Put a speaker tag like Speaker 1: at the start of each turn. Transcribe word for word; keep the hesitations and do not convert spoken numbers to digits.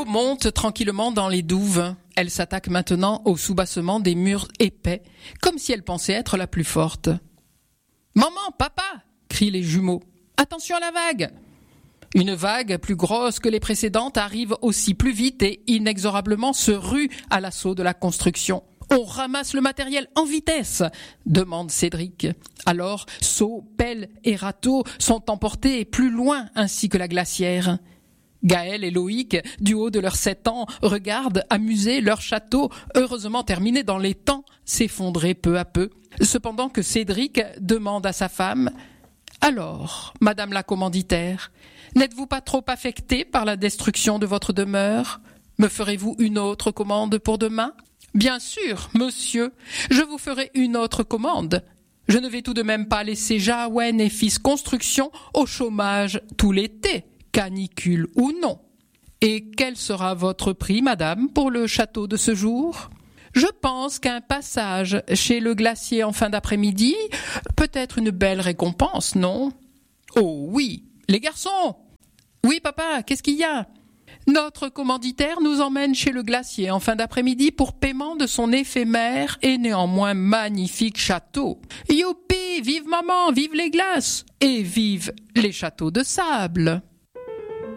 Speaker 1: monte tranquillement dans les douves. Elle s'attaque maintenant au soubassement des murs épais, comme si elle pensait être la plus forte. « Maman, papa !» crient les jumeaux. « Attention à la vague !» Une vague plus grosse que les précédentes arrive aussi plus vite et inexorablement se rue à l'assaut de la construction. « On ramasse le matériel en vitesse !» demande Cédric. Alors, seaux, pelles et râteaux sont emportés plus loin ainsi que la glacière. Gaël et Loïc, du haut de leurs sept ans, regardent amusés leur château, heureusement terminé dans les temps, s'effondrer peu à peu. Cependant que Cédric demande à sa femme « Alors, madame la commanditaire, n'êtes-vous pas trop affectée par la destruction de votre demeure ? Me ferez-vous une autre commande pour demain ? » « Bien sûr, monsieur, je vous ferai une autre commande. Je ne vais tout de même pas laisser Jahouen et Fils Construction au chômage tout l'été, canicule ou non. Et quel sera votre prix, madame, pour le château de ce jour ? Je pense qu'un passage chez le glacier en fin d'après-midi peut être une belle récompense, non ? Oh oui, les garçons ! Oui, papa, qu'est-ce qu'il y a ? Notre commanditaire nous emmène chez le glacier en fin d'après-midi pour paiement de son éphémère et néanmoins magnifique château. Youpi, vive maman, vive les glaces et vive les châteaux de sable.